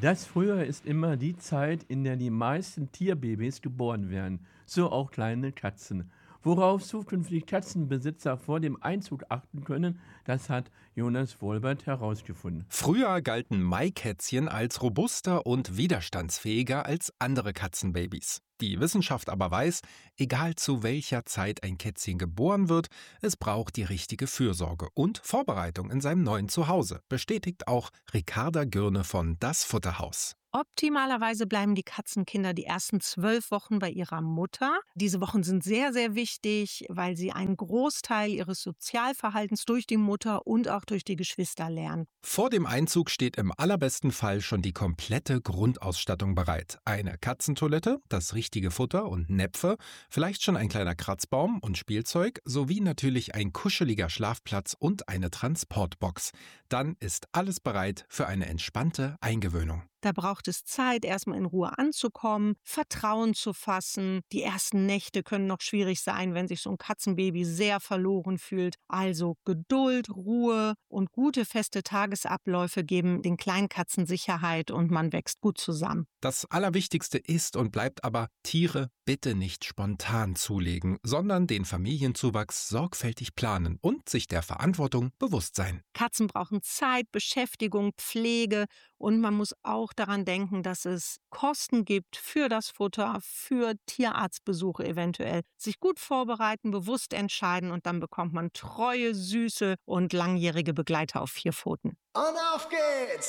Das Frühjahr ist immer die Zeit, in der die meisten Tierbabys geboren werden, so auch kleine Katzen. Worauf zukünftig Katzenbesitzer vor dem Einzug achten können, das hat Jonas Wolbert herausgefunden. Früher galten Maikätzchen als robuster und widerstandsfähiger als andere Katzenbabys. Die Wissenschaft aber weiß, egal zu welcher Zeit ein Kätzchen geboren wird, es braucht die richtige Fürsorge und Vorbereitung in seinem neuen Zuhause, bestätigt auch Ricarda Gürne von Das Futterhaus. Optimalerweise bleiben die Katzenkinder die ersten 12 Wochen bei ihrer Mutter. Diese Wochen sind sehr, sehr wichtig, weil sie einen Großteil ihres Sozialverhaltens durch die Mutter und auch durch die Geschwister lernen. Vor dem Einzug steht im allerbesten Fall schon die komplette Grundausstattung bereit. Eine Katzentoilette, das richtige Futter und Näpfe, vielleicht schon ein kleiner Kratzbaum und Spielzeug, sowie natürlich ein kuscheliger Schlafplatz und eine Transportbox. Dann ist alles bereit für eine entspannte Eingewöhnung. Da braucht es Zeit, erstmal in Ruhe anzukommen, Vertrauen zu fassen. Die ersten Nächte können noch schwierig sein, wenn sich so ein Katzenbaby sehr verloren fühlt. Also Geduld, Ruhe und gute feste Tagesabläufe geben den Kleinkatzen Sicherheit und man wächst gut zusammen. Das Allerwichtigste ist und bleibt aber, Tiere bitte nicht spontan zulegen, sondern den Familienzuwachs sorgfältig planen und sich der Verantwortung bewusst sein. Katzen brauchen Zeit, Beschäftigung, Pflege und man muss auch daran denken, dass es Kosten gibt für das Futter, für Tierarztbesuche eventuell. Sich gut vorbereiten, bewusst entscheiden und dann bekommt man treue, süße und langjährige Begleiter auf 4 Pfoten. Und auf geht's!